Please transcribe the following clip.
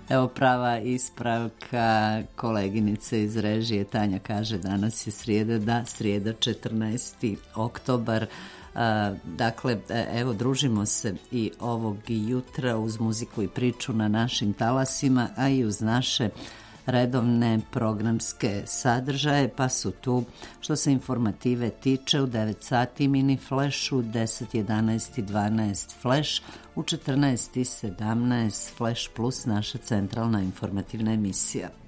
Evo prava ispravka koleginice iz režije. Tanja kaže danas je srijeda, srijeda 14. oktobar. Dakle, evo družimo se i ovog jutra uz muziku i priču na našim talasima, a i uz naše redovne programske sadržaje, pa su tu što se informative tiče u 9 sati mini flash, u 10, 11 i 12 flash, u 14 i 17 flash plus naša centralna informativna emisija.